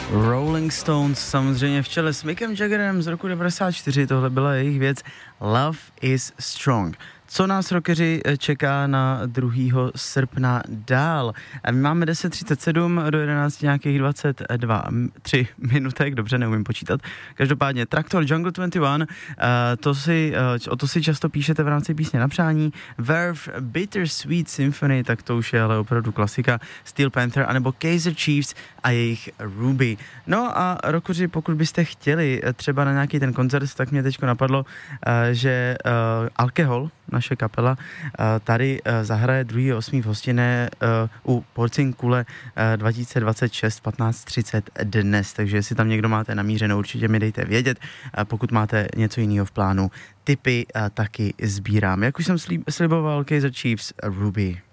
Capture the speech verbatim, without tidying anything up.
Rolling Stones samozřejmě v čele s Mickem Jaggerem z roku devadesát čtyři, tohle byla jejich věc Love is Strong. Co nás rockeři čeká na druhého srpna dál? My máme deset třicet sedm do jedenáct nějakých dvacet dva, tři minutek, dobře, neumím počítat. Každopádně Traktor Jungle dvacet jedna, to si, o to si často píšete v rámci písně na přání. Verve Bittersweet Symphony, tak to už je ale opravdu klasika. Steel Panther, anebo Kaiser Chiefs a jejich Ruby. No a rockeři, pokud byste chtěli třeba na nějaký ten koncert, tak mě teďko napadlo, že Alkohol, naše kapela, tady zahraje druhého osmého v hostinné u Porcinkule dva tisíce dvacet šest patnáct třicet dnes, takže jestli tam někdo máte namířeno, určitě mi dejte vědět, pokud máte něco jiného v plánu. Tipy taky sbírám. Jak už jsem sliboval, Kaiser Chiefs, Ruby.